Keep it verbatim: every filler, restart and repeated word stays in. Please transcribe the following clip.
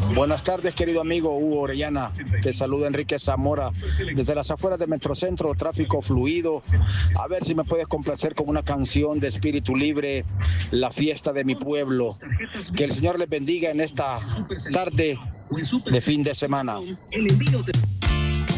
Buenas tardes, querido amigo Hugo Orellana. Te saluda Enrique Zamora desde las afueras de Metrocentro, tráfico fluido. A ver si me puedes complacer con una canción de Espíritu Libre, La fiesta de mi pueblo. Que el Señor les bendiga en esta tarde de fin de semana. El envío de...